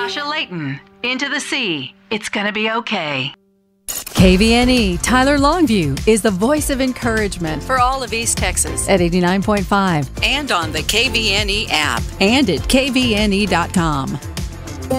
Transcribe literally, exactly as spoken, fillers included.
Sasha Layton, Into the Sea. It's gonna be okay. K V N E Tyler Longview is the voice of encouragement for all of East Texas at eighty-nine point five and on the K V N E app and at K V N E dot com.